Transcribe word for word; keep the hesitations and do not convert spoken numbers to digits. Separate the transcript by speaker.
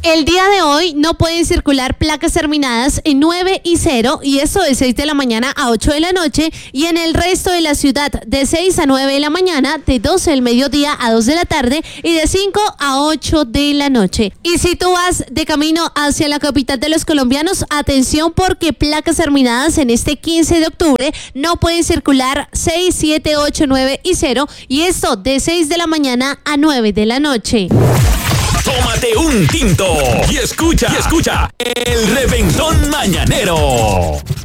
Speaker 1: El día de hoy no pueden circular placas terminadas en nueve y cero, y esto de seis de la mañana a ocho de la noche, y en el resto de la ciudad de seis a nueve de la mañana, de doce del mediodía a dos de la tarde y de cinco a ocho de la noche. Y si tú vas de camino hacia la capital de los colombianos, atención, porque placas terminadas en este quince de octubre no pueden circular seis, siete, ocho, nueve y cero, y esto de seis de la mañana a nueve de la noche.
Speaker 2: Tómate un tinto y escucha, y escucha el Reventón Mañanero.